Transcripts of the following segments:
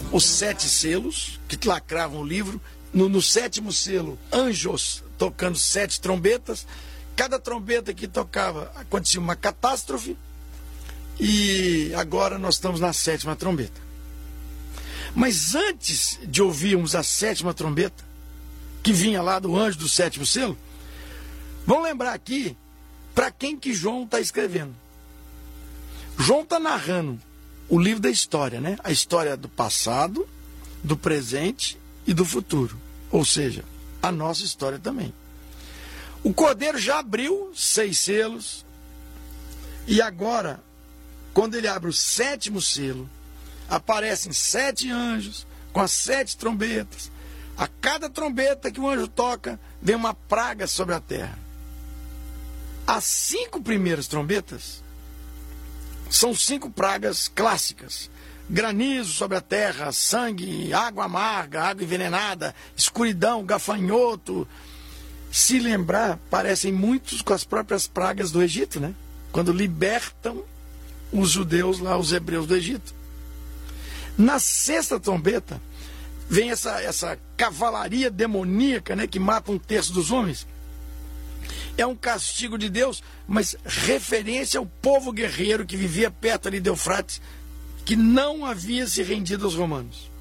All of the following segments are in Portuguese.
os 7 selos que lacravam o livro. No 7º selo, anjos tocando 7 trombetas. Cada trombeta que tocava, acontecia uma catástrofe. E agora nós estamos na 7ª trombeta. Mas antes de ouvirmos a 7ª trombeta, que vinha lá do anjo do 7º selo, vamos lembrar aqui para quem que João está escrevendo. João está narrando o livro da história, né? A história do passado, do presente e do futuro. Ou seja, a nossa história também. O Cordeiro já abriu 6 selos. E agora, quando ele abre o 7º selo, aparecem 7 anjos com as 7 trombetas. A cada trombeta que o anjo toca, vem uma praga sobre a terra. As 5 primeiras trombetas são 5 pragas clássicas. Granizo sobre a terra, sangue, água amarga, água envenenada, escuridão, gafanhoto. Se lembrar, parecem muitos com as próprias pragas do Egito, né? Quando libertam os judeus lá, os hebreus do Egito. Na 6ª trombeta, vem essa cavalaria demoníaca, né, que mata 1/3 dos homens. É um castigo de Deus, mas referência ao povo guerreiro que vivia perto ali de Eufrates, que não havia se rendido aos romanos.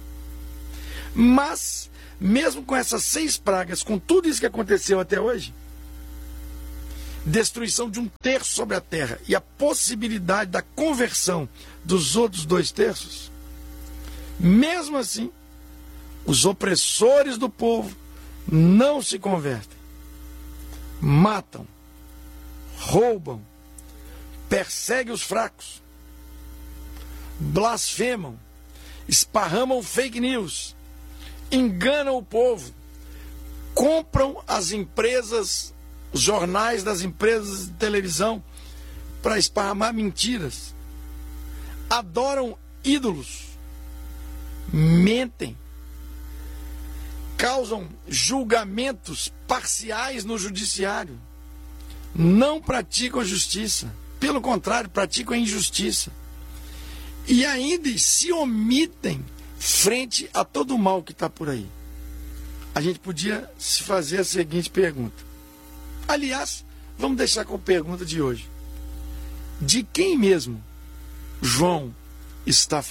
Mas, mesmo com essas 6 pragas, com tudo isso que aconteceu até hoje, destruição de 1/3 sobre a terra e a possibilidade da conversão dos outros 2/3, mesmo assim, os opressores do povo não se convertem. Matam, roubam, perseguem os fracos, blasfemam, esparramam fake news, enganam o povo, compram as empresas, os jornais das empresas de televisão para esparramar mentiras, adoram ídolos, mentem, causam julgamentos parciais no judiciário, não praticam justiça, pelo contrário, praticam a injustiça, e ainda se omitem frente a todo o mal que está por aí. A gente podia se fazer a seguinte pergunta. Aliás, vamos deixar com a pergunta de hoje. De quem mesmo João está falando?